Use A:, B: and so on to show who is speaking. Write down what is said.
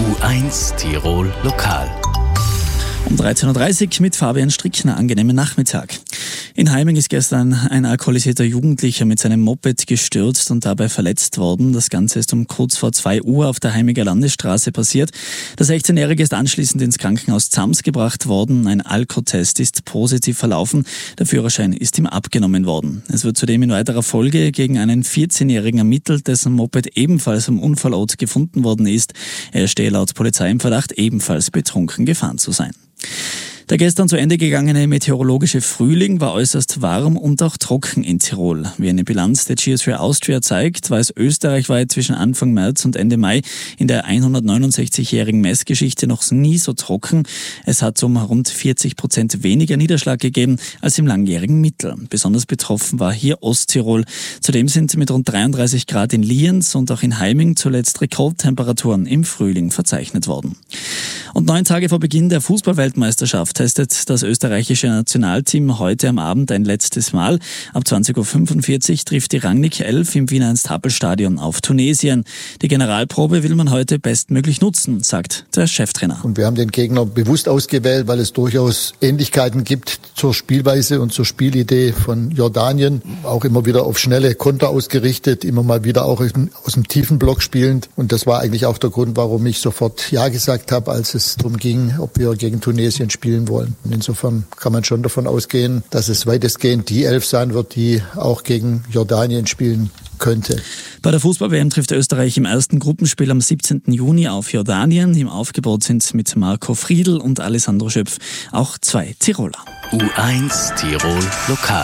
A: U1 Tirol Lokal.
B: Um 13.30 Uhr mit Fabian Strickner. Angenehmen Nachmittag. In Heiming ist gestern ein alkoholisierter Jugendlicher mit seinem Moped gestürzt und dabei verletzt worden. Das Ganze ist um kurz vor 2 Uhr auf der Heimiger Landesstraße passiert. Der 16-Jährige ist anschließend ins Krankenhaus Zams gebracht worden. Ein Alkotest ist positiv verlaufen. Der Führerschein ist ihm abgenommen worden. Es wird zudem in weiterer Folge gegen einen 14-Jährigen ermittelt, dessen Moped ebenfalls am Unfallort gefunden worden ist. Er stehe laut Polizei im Verdacht, ebenfalls betrunken gefahren zu sein. Der gestern zu Ende gegangene meteorologische Frühling war äußerst warm und auch trocken in Tirol. Wie eine Bilanz der Geosphere Austria zeigt, war es österreichweit zwischen Anfang März und Ende Mai in der 169-jährigen Messgeschichte noch nie so trocken. Es hat um rund 40% weniger Niederschlag gegeben als im langjährigen Mittel. Besonders betroffen war hier Osttirol. Zudem sind mit rund 33 Grad in Lienz und auch in Heiming zuletzt Rekordtemperaturen im Frühling verzeichnet worden. Und 9 Tage vor Beginn der Fußball-Weltmeisterschaft testet das österreichische Nationalteam heute am Abend ein letztes Mal. Ab 20.45 Uhr trifft die Rangnick 11 im Wiener Ernst-Happel-Stadion auf Tunesien. Die Generalprobe will man heute bestmöglich nutzen, sagt der Cheftrainer.
C: Und wir haben den Gegner bewusst ausgewählt, weil es durchaus Ähnlichkeiten gibt zur Spielweise und zur Spielidee von Jordanien. Auch immer wieder auf schnelle Konter ausgerichtet, immer mal wieder auch aus dem tiefen Block spielend. Und das war eigentlich auch der Grund, warum ich sofort Ja gesagt habe, als es darum ging, ob wir gegen Tunesien spielen wollen. Und insofern kann man schon davon ausgehen, dass es weitestgehend die 11 sein wird, die auch gegen Jordanien spielen könnte.
B: Bei der Fußball-WM trifft Österreich im ersten Gruppenspiel am 17. Juni auf Jordanien. Im Aufgebot sind mit Marco Friedl und Alessandro Schöpf auch 2 Tiroler.
A: U1 Tirol Lokal.